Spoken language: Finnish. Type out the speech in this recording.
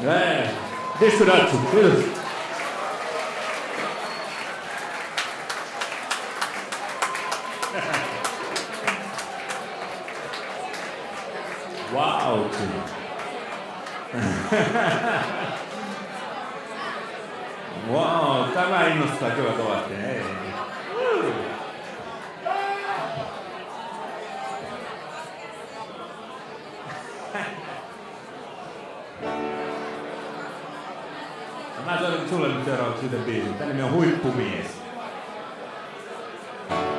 Desperado, kiitos. Wow. Wow, tämä innostaa kyllä kovasti. Hei. Mä soitan sulle nyt seuraavaksi yhden biisin. Tän nimi on Huippumies.